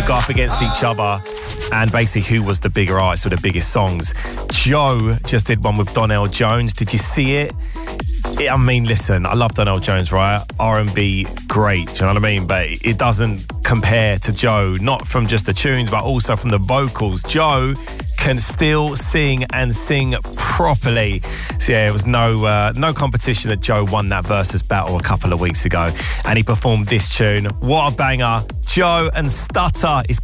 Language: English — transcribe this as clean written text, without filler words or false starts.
go up against each other and basically who was the bigger artist with the biggest songs. Joe just did one with Donell Jones. Did you see it? I mean, listen, I love Donell Jones, right? R&B, great, do you know what I mean? But it doesn't compare to Joe, not from just the tunes, but also from the vocals. Joe can still sing and sing properly. So yeah, it was no competition that Joe won that versus battle a couple of weeks ago. And he performed this tune. What a banger. Joe and Stutter is